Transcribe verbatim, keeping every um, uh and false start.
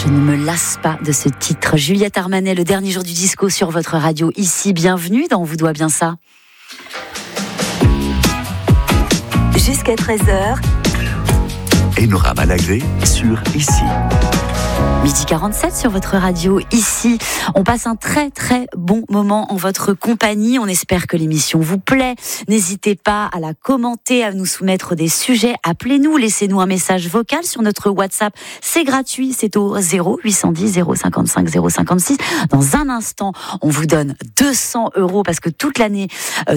Je ne me lasse pas de ce titre. Juliette Armanet, le dernier jour du disco sur votre radio. Ici, bienvenue dans On vous doit bien ça. Jusqu'à treize heures. Enora Malagré sur Ici. midi quarante-sept sur votre radio, Ici. On passe un très très bon moment en votre compagnie. On espère que l'émission vous plaît. N'hésitez pas à la commenter, à nous soumettre des sujets. Appelez-nous, laissez-nous un message vocal sur notre WhatsApp. C'est gratuit, c'est au zéro huit cent dix zéro cinquante-cinq zéro cinquante-six. Dans un instant, on vous donne deux cents euros parce que toute l'année, euh,